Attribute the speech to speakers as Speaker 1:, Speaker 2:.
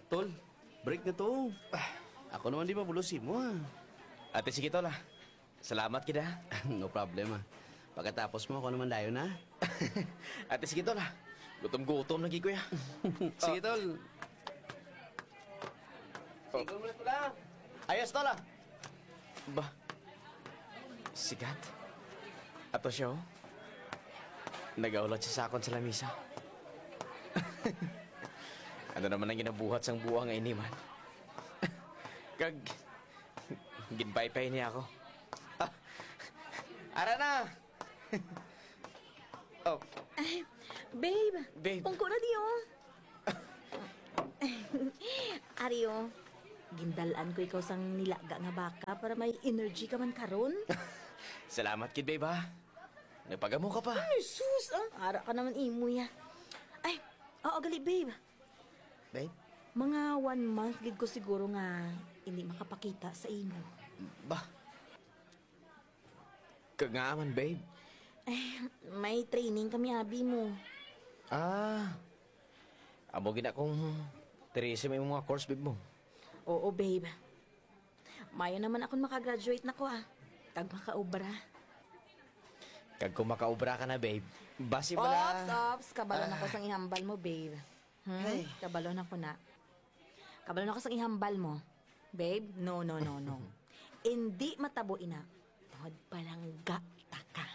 Speaker 1: Tol, break na to. Ako naman di mabulusin mo ah.
Speaker 2: Ate, sige tol ah. Salamat kita.
Speaker 1: No problem ah. Pagkatapos mo, ako naman dayo na.
Speaker 2: Ate, sige tol ah. Gutom-gutom lagi kuya.
Speaker 1: Sige, tol.
Speaker 2: Sige, muna to lang. Ayos tol ah. Ba, sikat. Ato siya oh. Nag-aulot siya sa akon sa lamisa. Ano naman ang ginabuhat sang buwa nga ini man. Kag, ginpay-pay niya ako. Ah, ara na! Oh,
Speaker 3: Babe,
Speaker 2: Babe.
Speaker 3: pungko na diyo. Ario, gindalaan ko ikaw sang nilaga nga baka para may energy ka man karon.
Speaker 2: salamat kid babe ha. Nagpagamo ka pa.
Speaker 3: Ay, sus, ara ka naman imo ya. Ay, oo gali babe.
Speaker 2: Babe?
Speaker 3: Mga 1 month gid ko siguro nga hindi makapakita sa imo.
Speaker 2: Ba? Kagaman babe.
Speaker 3: Ay, may training kami abi mo.
Speaker 2: Ah. Amo gina kong Teresa may mga course babe mo.
Speaker 3: Oo babe. Mayo naman akong makagraduate na ko Kag makaubra.
Speaker 2: Kag kung makaubra ka na babe. Basi
Speaker 3: Ops,
Speaker 2: bala.
Speaker 3: ops. Kabalon ako sang ihambal mo, babe.
Speaker 2: Ay.
Speaker 3: Kabalon ako na. Kabalon ako sang ihambal mo. Babe, no. Hindi matabo ina. Tawad palang gata ka.